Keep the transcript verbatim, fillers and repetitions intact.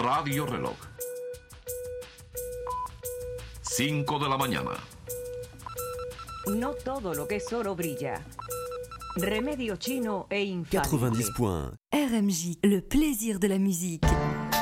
Radio Reloj. cinco de la mañana. No todo lo que es oro brilla. Remedio chino e infalible. quatre-vingt-dix points. R M J, le plaisir de la musique.